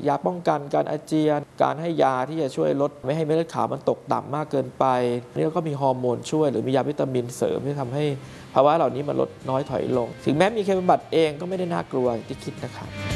ยาป้องกันการอาเจียนการให้ยาที่จะช่วยลดไม่ให้เม็ดเลือดขาวมันตกต่ำมากเกินไปนี่ก็มีฮอร์โมนช่วยหรือมียาวิตามินเสริมที่ทำให้ภาวะเหล่านี้มันลดน้อยถอยลงถึงแม้มีเคมีบำบัดเองก็ไม่ได้น่ากลัวอย่างที่คิดนะครับ